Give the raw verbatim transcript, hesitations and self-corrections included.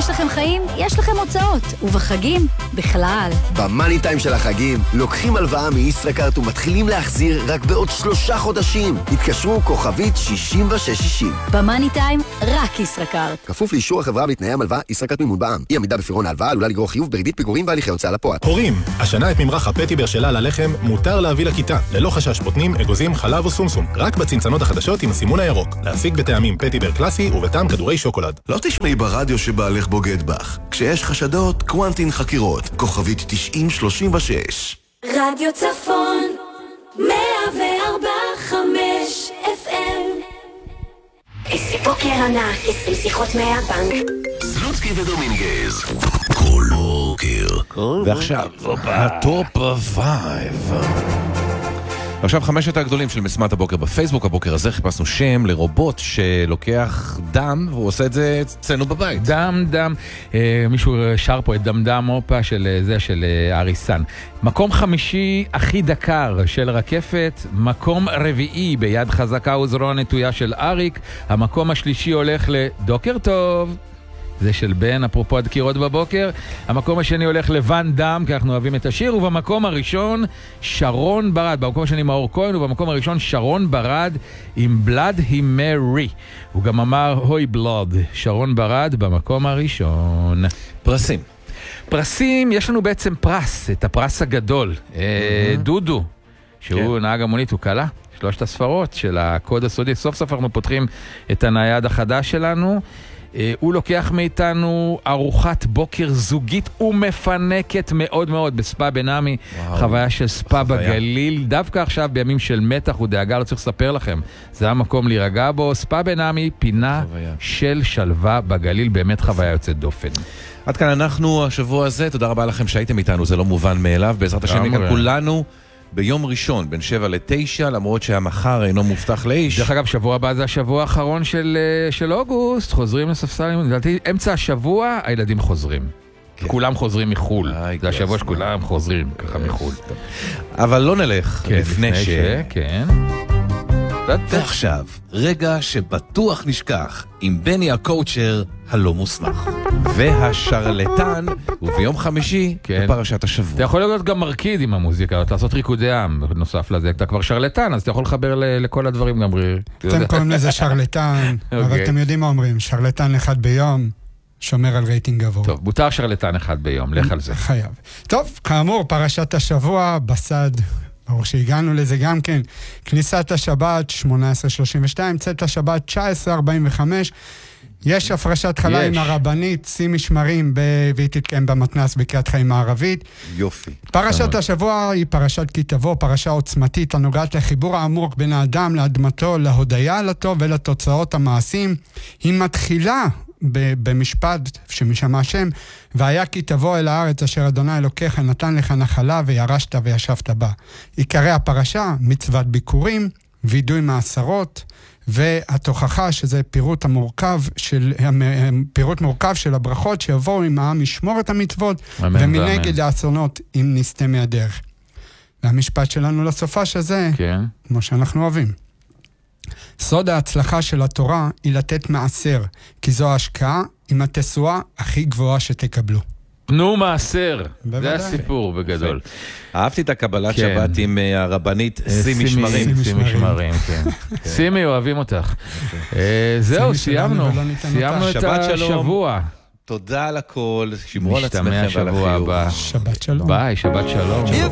יש לכם חיים, יש לכם הוצאות, ובחגים, בכלל. במאני טיים של החגים, לוקחים הלוואה מישראכרט ומתחילים להחזיר רק בעוד שלושה חודשים. התקשרו כוכבית שישים ושש שישים. במאני טיים, רק ישראכרט. כפוף לאישור החברה בתנאי המלוואה, ישראכרט מימון בע"מ. אי עמידה בפירעון ההלוואה עלולה לגרור חיוב בריבית פיגורים והליכי הוצאה לפועל. הורים, השנה את ממרח הפטיבר שלה ללחם מותר להביא לכיתה, ללא חשש בוטנים, אגוזים, חלב או סומסום, רק בצנצנות החדשות עם הסימון הירוק. להשיג בטעמים פטיבר קלאסי ובטעם כדורי שוקולד. לא תשמעי ברדיו שבעלך בוגד בך. כשיש חשדות, קוונטין חקירות. כוכבית תשעים שלושים ושש. רדיו צפון מאה וארבע חמש אף אם. איזה בוקר ענק, עשרים שיחות מהבנק. סלוצקי ודומינגז. כל בוקר. ועכשיו, הטופ פייב. עכשיו חמשת הגדולים של משימת הבוקר בפייסבוק. הבוקר הזה חיפשנו שם לרובוט שלוקח דם והוא עושה את זה אצלנו בבית. דם דם, אה, מישהו שר פה את דם דם אופה של זה של אה, אריסן. מקום חמישי הכי דקר של רקפת, מקום רביעי ביד חזקה וזרוע נטויה של אריק, המקום השלישי הולך לדוקר טוב, זה של בן, אפרופו הדקירות בבוקר. המקום השני הולך לבן דם, כי אנחנו אוהבים את השיר. ובמקום הראשון, שרון ברד. במקום השני מאור כהן, ובמקום הראשון, שרון ברד עם בלד הימרי. הוא גם אמר, הוי בלוד. שרון ברד במקום הראשון. פרסים. פרסים, יש לנו בעצם פרס, את הפרס הגדול. Mm-hmm. דודו, שהוא כן. נהג המונית, הוא קלה. שלושת הספרות של הקוד הסודי. סוף סוף אנחנו פותחים את הנייד החדש שלנו. הוא לוקח מאיתנו ארוחת בוקר זוגית ומפנקת מאוד מאוד בספה בנאמי, חוויה של ספה בגליל, דווקא עכשיו בימים של מתח ודאגה, לא צריך לספר לכם, זה המקום להירגע בו. ספה בנאמי, פינה של שלווה בגליל, באמת חוויה יוצאת דופן. עד כאן אנחנו השבוע הזה, תודה רבה לכם שהייתם איתנו, זה לא מובן מאליו, בעזרת השם מכאן כולנו ביום ראשון, בין שבע לתשע, למרות שהמחר אינו מובטח לאיש. דרך אגב, שבוע הבא זה השבוע האחרון של, של אוגוסט, חוזרים לספסלים, לדעתי, אמצע השבוע הילדים חוזרים. כן. כולם חוזרים מחול. איי, זה השבוע שכולם חוזרים ככה מחול. אבל לא נלך כן, לפני, לפני ש... ש... כן. ועכשיו, רגע שבטוח נשכח, עם בני הקואוצ'ר הלא מוסמך. והשרלטן, וביום חמישי, כן. בפרשת השבוע. אתה יכול להיות גם מרקיד עם המוזיקה, לעשות ריקודי עם, נוסף לזה, אתה כבר שרלטן, אז אתה יכול לחבר ל- לכל הדברים גם. אתם קוראים לזה שרלטן, אבל אתם יודעים מה אומרים, שרלטן אחד ביום, שומר על רייטינג גבוה. טוב, מותר שרלטן אחד ביום, לך על זה. חייב. טוב, כאמור, פרשת השבוע, בסד, ברור שהגענו לזה גם כן, כניסת השבת שמונה עשרה שלושים ושתיים, צאת השבת תשע עשרה ארבעים וחמש, יש הפרשת חלה עם הרבנית, שים משמרים, והיא תתקיים במתנ"ס בקריית חיים הערבית. יופי. פרשת השבוע היא פרשת כי תבוא, פרשה עוצמתית הנוגעת לחיבור העמוק בין האדם לאדמתו, להודיה על הטוב ולתוצאות המעשים. היא מתחילה במשפט שמשמע השם, והיה כי תבוא אל הארץ אשר אדוני אלוקיך נתן לך נחלה וירשת וישבת בה. עיקרי הפרשה, מצוות ביקורים, וידוי מעשרות, והתוכחה שזה פירוט המורכב של, פירוט מורכב של הברכות שיבואו עם העם ישמור את המצוות, ומנגד האסונות אם נסתה מהדרך. והמשפט שלנו לסופה שזה, כן. כמו שאנחנו אוהבים. סוד ההצלחה של התורה היא לתת מעשר, כי זו ההשקעה עם התשואה הכי גבוהה שתקבלו. תנו מעשר, זה הסיפור בגדול. אהבתי את הקבלת שבת עם הרבנית שים משמרים. שים משמרים, כן. שימי, אוהבים אותך. זהו, סיימנו. סיימנו את השבוע. תודה על הכל, שמרו על עצמכם ועל החיוך. שבת שלום. ביי, שבת שלום.